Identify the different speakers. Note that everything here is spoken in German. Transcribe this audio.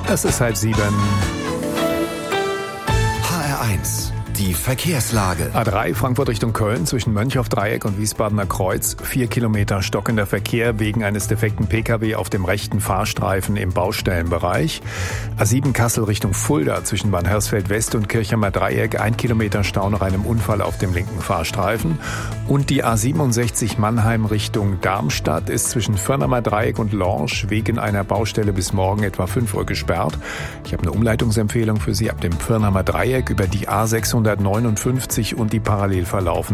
Speaker 1: Es ist 6:30.
Speaker 2: HR1, die Verkehrslage.
Speaker 1: A3 Frankfurt Richtung Köln zwischen Mönchhoff-Dreieck und Wiesbadener Kreuz. 4 Kilometer stockender Verkehr wegen eines defekten Pkw auf dem rechten Fahrstreifen im Baustellenbereich. A7 Kassel Richtung Fulda zwischen Bad Hersfeld West und Kirchheimer Dreieck. 1 Kilometer Stau nach einem Unfall auf dem linken Fahrstreifen. Und die A67 Mannheim Richtung Darmstadt ist zwischen Firnheimer Dreieck und Lorsch wegen einer Baustelle bis morgen etwa 5 Uhr gesperrt. Ich habe eine Umleitungsempfehlung für Sie ab dem Firnheimer Dreieck über die A659 und die parallel verlaufende